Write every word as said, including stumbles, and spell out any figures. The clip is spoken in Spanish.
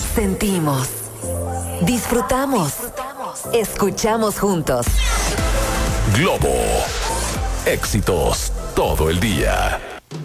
sentimos, disfrutamos, escuchamos juntos. Globo. Éxitos todo el día.